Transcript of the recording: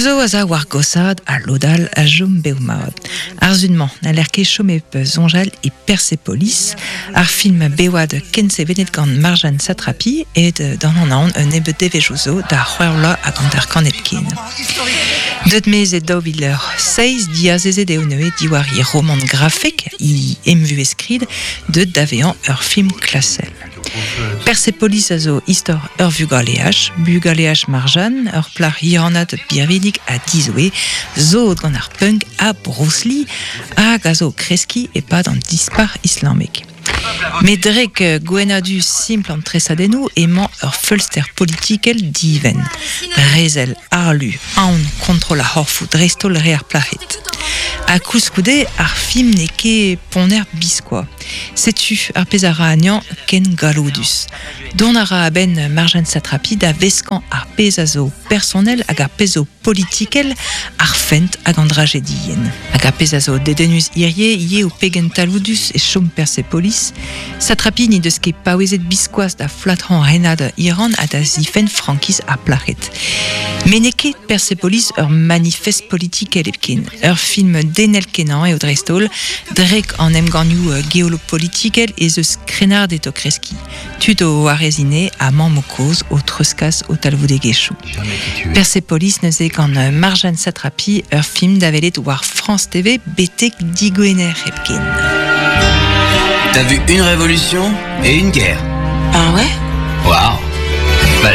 Zo a za war gossad a lodal a jom beomaod. Ar zunman, na lerke chome zonjal e Persepolis, ar film bewad kense venet gant Marjane Satrapi et dan an aon un ebe devejozo da c'hwerla a gant ar kanet ken. Deud mez e daouvil ur 6 diazeze de oneue diwar i roman grafik i emvu eskrid deud davean ur film klasel. Persepolis a zo istor ur bugaleaj Marjane, ur plar hiranat birvidik a dizoe, zo gant ar punk a Bruce Lee, hag a zo kreski e pad an dispar islamek. Medrek gwenadu simple an tresadennou emañ ur feulster politikel diven. Brezel, arlu, aon kontrol a c'horfo drestol re ar plahet. A kouskoude ar film ne ket poner biskoa. Setu ar pez a ra agnan ken galodus. Don a ra a ben Marjane Satrapi da veskan ar pez a zo personel hag ar pez zo politikel ar fent hag an dragedien. Hag ar pez a zo dedenus irie ie o pegen taloudus e chom Persepolis, Satrapi ni deus ket paouezet biskoaz da flatran renad Iran a da zifen frankiz ar plachet. Men ne ket Persepolis ur manifest politikel epken, ur film denel kenan eo drestol, drek an emganioù geolopolitikel e zeus krenard eto kreski. Tud o arezine a mamm o koz o treuskaz o talvoude gechou. Persepolis neuze gant Marjane Satrapi ur film davelet war France TV betek digwener epken. T'as vu une révolution et une guerre. Ah ouais? Waouh!